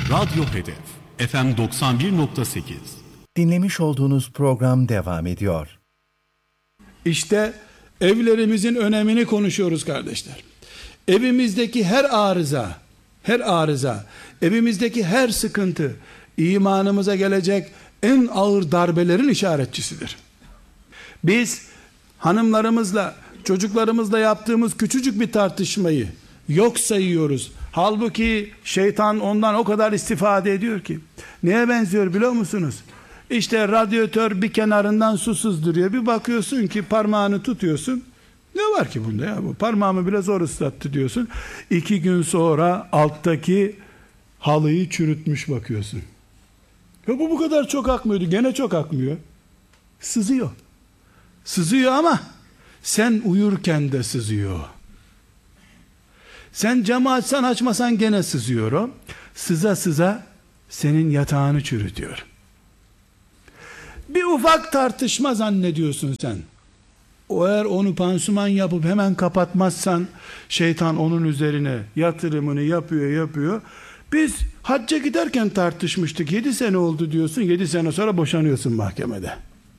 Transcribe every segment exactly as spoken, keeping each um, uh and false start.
Radyo Hedef F M doksan bir nokta sekiz. Dinlemiş olduğunuz program devam ediyor. İşte evlerimizin önemini konuşuyoruz kardeşler. Evimizdeki her arıza, her arıza, evimizdeki her sıkıntı imanımıza gelecek en ağır darbelerin işaretçisidir. Biz hanımlarımızla, çocuklarımızla yaptığımız küçücük bir tartışmayı yok sayıyoruz. Halbuki şeytan ondan o kadar istifade ediyor ki. Neye benziyor biliyor musunuz? İşte radyatör bir kenarından su sızdırıyor. Bir bakıyorsun ki parmağını tutuyorsun. Ne var ki bunda ya? Bu parmağımı bile zor ıslattı diyorsun. İki gün sonra alttaki halıyı çürütmüş bakıyorsun. Ya bu bu kadar çok akmıyordu. Gene çok akmıyor. Sızıyor. Sızıyor ama sen uyurken de sızıyor. Sen camı açsan açmasan gene sızıyor o. Sıza sıza senin yatağını çürütüyor. Bir ufak tartışma zannediyorsun sen. O eğer onu pansuman yapıp hemen kapatmazsan şeytan onun üzerine yatırımını yapıyor yapıyor. Biz hacca giderken tartışmıştık. Yedi sene oldu diyorsun. Yedi sene sonra boşanıyorsun mahkemede.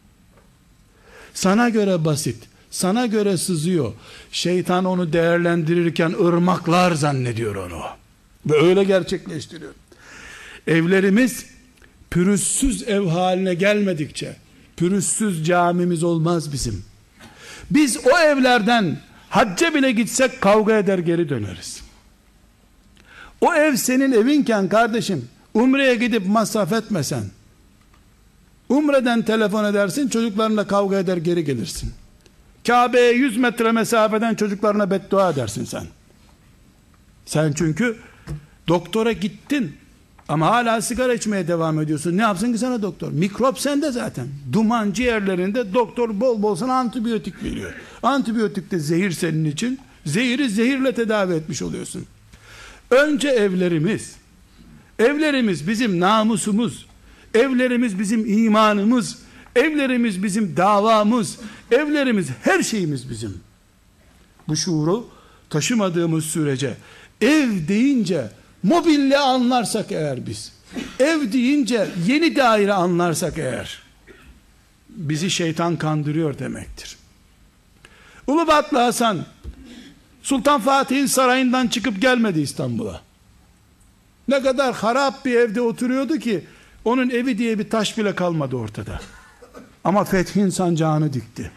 Sana göre basit. Sana göre sızıyor. Şeytan onu değerlendirirken ırmaklar zannediyor onu. Ve öyle gerçekleştiriyor. Evlerimiz pürüzsüz ev haline gelmedikçe pürüzsüz camimiz olmaz bizim. Biz o evlerden hacca bile gitsek kavga eder geri döneriz. O ev senin evinken kardeşim, umreye gidip masraf etmesen, umreden telefon edersin, çocuklarınla kavga eder geri gelirsin. Kabe'ye yüz metre mesafeden çocuklarına beddua edersin sen. Sen çünkü doktora gittin ama hala sigara içmeye devam ediyorsun. Ne yapsın ki sana doktor? Mikrop sende zaten. Duman ciğerlerinde, doktor bol bol sana antibiyotik veriyor. Antibiyotik de zehir senin için. Zehiri zehirle tedavi etmiş oluyorsun. Önce evlerimiz, evlerimiz bizim namusumuz, evlerimiz bizim imanımız, evlerimiz bizim davamız, evlerimiz her şeyimiz bizim. Bu şuuru taşımadığımız sürece, ev deyince mobilya anlarsak eğer biz, ev deyince yeni daire anlarsak eğer, bizi şeytan kandırıyor demektir. Ulubatlı Hasan Sultan Fatih'in sarayından çıkıp gelmedi İstanbul'a. Ne kadar harap bir evde oturuyordu ki onun evi diye bir taş bile kalmadı ortada. Ama fethin sancağını dikti.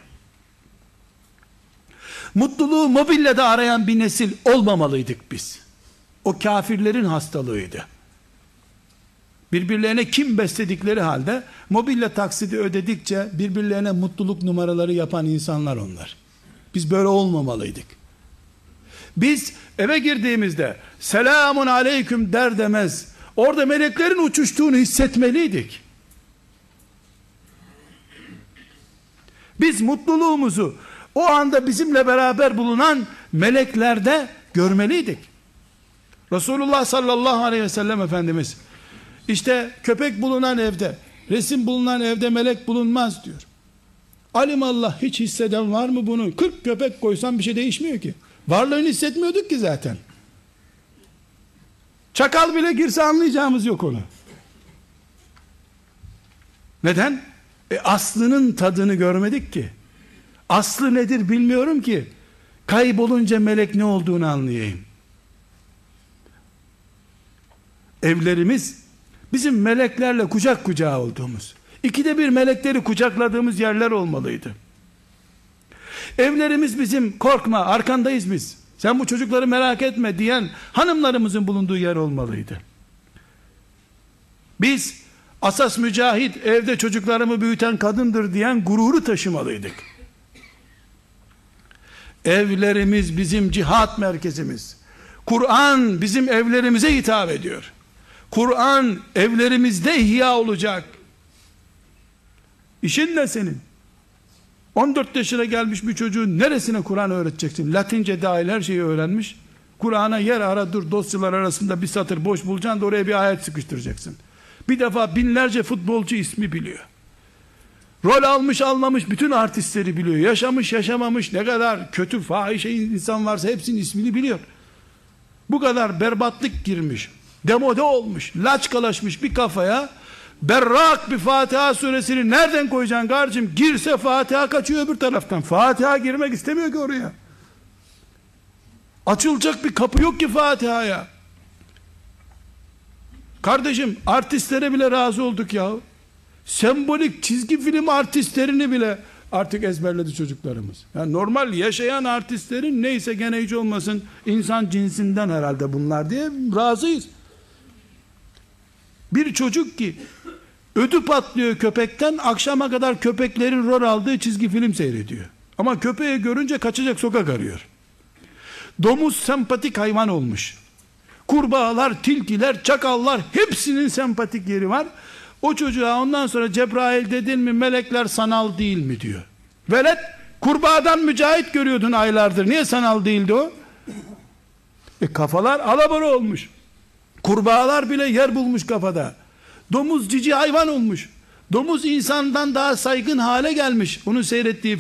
Mutluluğu mobilyada arayan bir nesil olmamalıydık biz. O kafirlerin hastalığıydı. Birbirlerine kim besledikleri halde mobilya taksidi ödedikçe birbirlerine mutluluk numaraları yapan insanlar onlar. Biz böyle olmamalıydık. Biz eve girdiğimizde selamun aleyküm der demez orada meleklerin uçuştuğunu hissetmeliydik. Biz mutluluğumuzu o anda bizimle beraber bulunan meleklerde görmeliydik. Resulullah sallallahu aleyhi ve sellem Efendimiz işte köpek bulunan evde, resim bulunan evde melek bulunmaz diyor. Alimallah hiç hisseden var mı bunu? kırk köpek koysan bir şey değişmiyor ki. Varlığını hissetmiyorduk ki zaten. Çakal bile girse anlayacağımız yok onu. Neden? E aslının tadını görmedik ki. Aslı nedir bilmiyorum ki. Kaybolunca melek ne olduğunu anlayayım. Evlerimiz bizim meleklerle kucak kucağa olduğumuz, ikide bir melekleri kucakladığımız yerler olmalıydı. Evlerimiz bizim korkma arkandayız biz, sen bu çocukları merak etme diyen hanımlarımızın bulunduğu yer olmalıydı. Biz asas mücahit evde çocuklarımı büyüten kadındır diyen gururu taşımalıydık. Evlerimiz bizim cihat merkezimiz. Kur'an bizim evlerimize hitap ediyor. Kur'an evlerimizde ihya olacak. İşin ne senin? on dört yaşına gelmiş bir çocuğun neresine Kur'an öğreteceksin? Latince dahil her şeyi öğrenmiş. Kur'an'a yer ara dur, dosyalar arasında bir satır boş bulacaksın da oraya bir ayet sıkıştıracaksın. Bir defa binlerce futbolcu ismi biliyor. Rol almış almamış bütün artistleri biliyor. Yaşamış yaşamamış ne kadar kötü fahişe insan varsa hepsinin ismini biliyor. Bu kadar berbatlık girmiş. demode olmuş, laçkalaşmış bir kafaya berrak bir Fatiha suresini nereden koyacaksın kardeşim? Girse Fatiha kaçıyor öbür taraftan. Fatiha girmek istemiyor ki oraya. Açılacak bir kapı yok ki Fatiha'ya. Kardeşim, artistlere bile razı olduk ya. Sembolik çizgi film artistlerini bile artık ezberledi çocuklarımız. Yani normal yaşayan artistlerin neyse gene hiç olmasın insan cinsinden herhalde bunlar diye razıyız. Bir çocuk ki ödü patlıyor köpekten, akşama kadar köpeklerin rol aldığı çizgi film seyrediyor. Ama köpeği görünce kaçacak sokak arıyor. Domuz sempatik hayvan olmuş. Kurbağalar, tilkiler, çakallar hepsinin sempatik yeri var. O çocuğa ondan sonra Cebrail dedin mi melekler sanal değil mi diyor. Velet kurbağadan mücahit görüyordun aylardır. Niye sanal değildi o? E kafalar alabora olmuş. Kurbağalar bile yer bulmuş kafada. Domuz cici hayvan olmuş. Domuz insandan daha saygın hale gelmiş. Onu seyrettiği